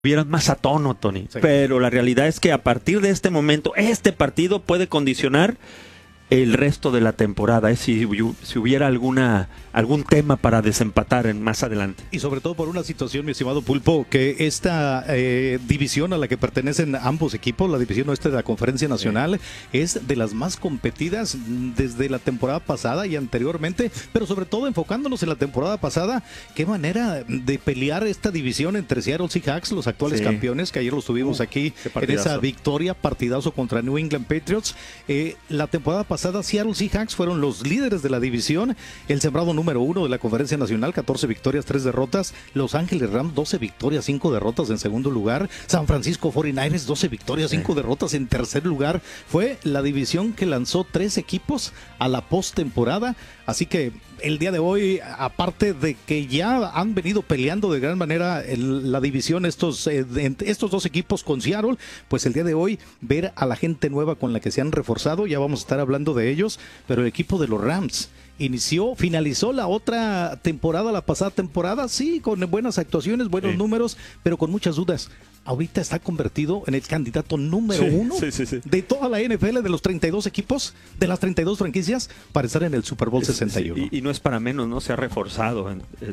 estuvieran más a tono, Tony. Sí. Pero la realidad es que a partir de este momento, este partido puede condicionar el resto de la temporada, si hubiera algún tema para desempatar más adelante. Y sobre todo por una situación, mi estimado Pulpo, que esta división a la que pertenecen ambos equipos, la división oeste de la Conferencia Nacional, es de las más competidas desde la temporada pasada y anteriormente, pero sobre todo enfocándonos en la temporada pasada, qué manera de pelear esta división entre Seattle Seahawks, los actuales campeones, que ayer los tuvimos aquí en esa victoria, partidazo contra New England Patriots. La temporada pasada Seattle Seahawks fueron los líderes de la división, el sembrado número 1 de la Conferencia Nacional, 14 victorias, 3 derrotas. Los Ángeles Rams, 12 victorias, 5 derrotas en segundo lugar. San Francisco 49ers, 12 victorias, 5 derrotas en tercer lugar. Fue la división que lanzó 3 equipos a la postemporada. Así que el día de hoy, aparte de que ya han venido peleando de gran manera la división estos dos equipos con Seattle, pues el día de hoy ver a la gente nueva con la que se han reforzado, ya vamos a estar hablando de ellos, pero el equipo de los Rams finalizó la otra temporada, la pasada temporada, sí, con buenas actuaciones, buenos números, pero con muchas dudas. Ahorita está convertido en el candidato número 1 de toda la NFL, de los 32 equipos, de las 32 franquicias, para estar en el Super Bowl 61. Y no es para menos, ¿no? Se ha reforzado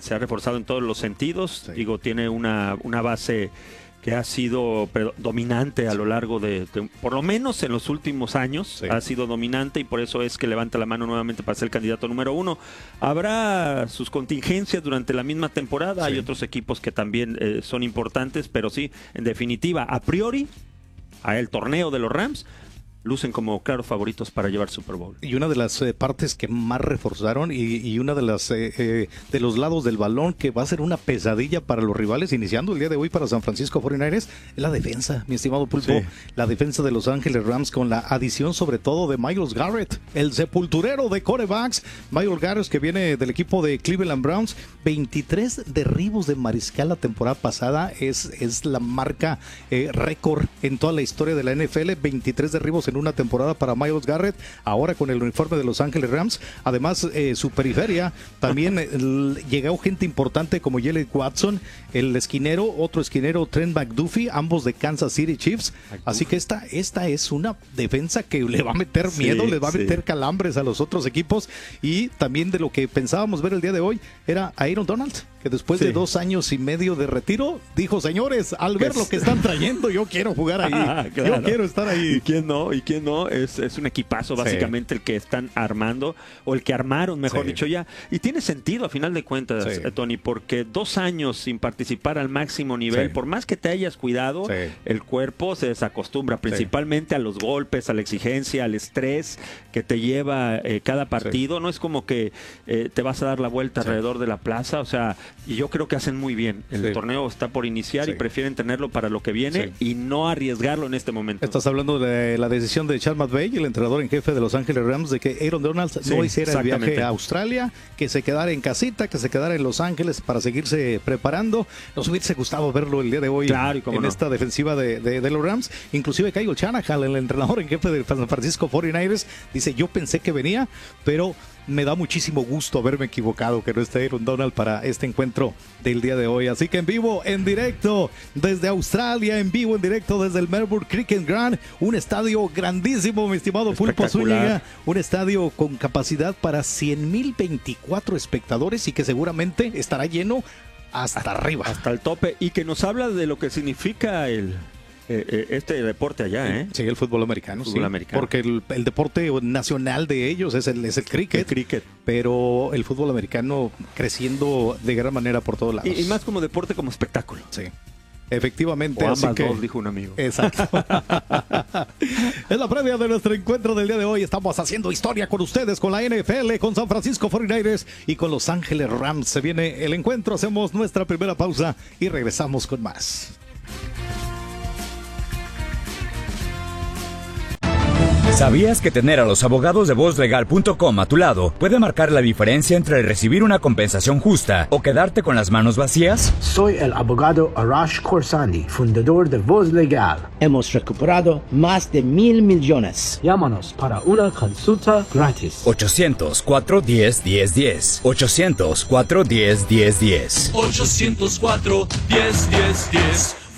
en todos los sentidos. Sí. Digo, tiene una base que ha sido dominante a lo largo de por lo menos en los últimos años, ha sido dominante, y por eso es que levanta la mano nuevamente para ser el candidato número 1. Habrá sus contingencias durante la misma temporada, hay otros equipos que también son importantes, pero sí, en definitiva, a priori, el torneo de los Rams lucen como claros favoritos para llevar Super Bowl. Y una de las partes que más reforzaron y una de las de los lados del balón que va a ser una pesadilla para los rivales, iniciando el día de hoy para San Francisco 49ers, es la defensa, mi estimado Pulpo. Sí. La defensa de Los Ángeles Rams, con la adición sobre todo de Myles Garrett, el sepulturero de quarterbacks. Myles Garrett, que viene del equipo de Cleveland Browns, 23 derribos de mariscal la temporada pasada, es la marca récord en toda la historia de la NFL, 23 derribos en una temporada para Myles Garrett, ahora con el uniforme de Los Ángeles Rams. Además, su periferia también llegó gente importante como Jalen Watson, el esquinero, otro esquinero, Trent McDuffie, ambos de Kansas City Chiefs. Así que esta es una defensa que le va a meter miedo, le va a meter calambres a los otros equipos. Y también de lo que pensábamos ver el día de hoy era a Aaron Donald, que después de 2 años y medio de retiro dijo: señores, al ver lo que están trayendo, yo quiero jugar ahí, yo quiero estar ahí. ¿Y quién no? Es un equipazo básicamente el que están armando, o el que armaron, mejor dicho ya. Y tiene sentido a final de cuentas, Tony, porque 2 años sin participar al máximo nivel, por más que te hayas cuidado, el cuerpo se desacostumbra principalmente a los golpes, a la exigencia, al estrés que te lleva cada partido. No es como que te vas a dar la vuelta alrededor de la plaza, o sea, y yo creo que hacen muy bien. El torneo está por iniciar y prefieren tenerlo para lo que viene y no arriesgarlo en este momento. Estás hablando de la decisión de Sean McVay, el entrenador en jefe de Los Ángeles Rams, de que Aaron Donald no hiciera el viaje a Australia, que se quedara en casita, que se quedara en Los Ángeles para seguirse preparando. Nos hubiese gustado verlo el día de hoy en esta defensiva de los Rams. Inclusive Kyle Shanahan, el entrenador en jefe de San Francisco 49ers, dice: yo pensé que venía, pero me da muchísimo gusto haberme equivocado, que no esté Aaron Donald para este encuentro del día de hoy. Así que en vivo, en directo desde Australia, en vivo, en directo desde el Melbourne Cricket Ground, un estadio grandísimo, mi estimado Pulpo Zúñiga, un estadio con capacidad para 100,024 espectadores y que seguramente estará lleno hasta arriba, hasta el tope, y que nos habla de lo que significa este deporte allá, Sí, el fútbol americano. Americano. Porque el deporte nacional de ellos es el cricket. El cricket. Pero el fútbol americano creciendo de gran manera por todos lados. Y más como deporte, como espectáculo. Sí. Efectivamente. O ambas dos, dijo un amigo. Exacto. Es la previa de nuestro encuentro del día de hoy. Estamos haciendo historia con ustedes, con la NFL, con San Francisco 49ers y con Los Ángeles Rams. Se viene el encuentro, hacemos nuestra primera pausa y regresamos con más. ¿Sabías que tener a los abogados de VozLegal.com a tu lado puede marcar la diferencia entre recibir una compensación justa o quedarte con las manos vacías? Soy el abogado Arash Khorsandi, fundador de Voz Legal. Hemos recuperado más de 1,000 millones. Llámanos para una consulta gratis. 800-410-1010. 800-410-1010. 804-10-10-10.